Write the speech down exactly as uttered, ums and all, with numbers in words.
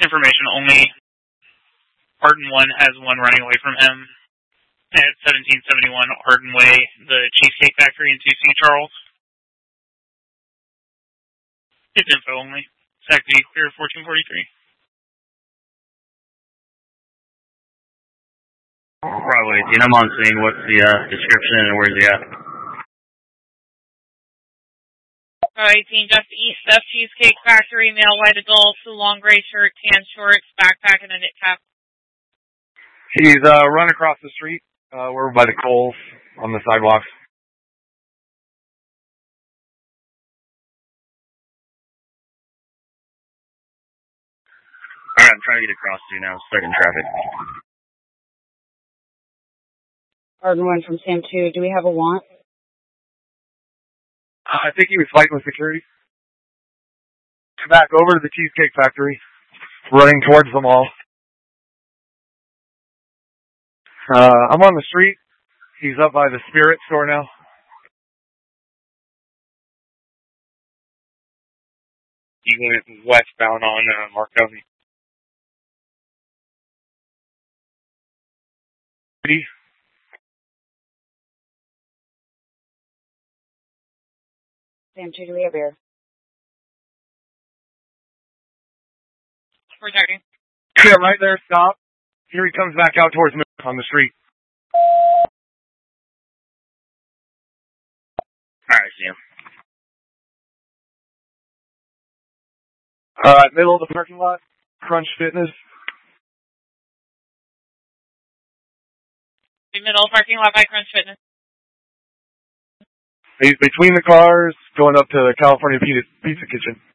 Information only. Arden one has one running away from him at seventeen seventy-one Arden Way, the Cheesecake Factory in two C, Charles. It's info only. S A C D clear fourteen forty-three. Bravo eighteen, I'm on scene. What's the uh, description and where's he at? Bravo eighteen, just east of Cheesecake Factory, male, white adult, long gray shirt, tan shorts, backpack, and a knit cap. He's uh, run across the street. Uh, we're by the Coles on the sidewalks. Alright, I'm trying to get across to you now. Stuck in traffic. Arden one from Sam two. Do we have a want? Uh, I think he was fighting with security. Back over to the Cheesecake Factory, running towards the mall. Uh, I'm on the street. He's up by the Spirit store now. He went westbound on uh, Marconi. Sam two, do we have air? Protecting. Yeah, right there, stop. Here he comes back out towards me on the street. Alright, see him. Alright, middle of the parking lot. Crunch Fitness. The middle parking lot by Crunch Fitness. He's between the cars, going up to the California Pizza, Pizza Kitchen.